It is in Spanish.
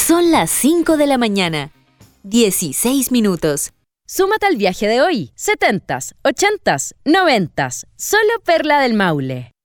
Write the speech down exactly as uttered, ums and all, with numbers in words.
Son las cinco de la mañana. dieciséis minutos. Súmate al viaje de hoy. setentas, ochentas, noventas. Solo Perla del Maule.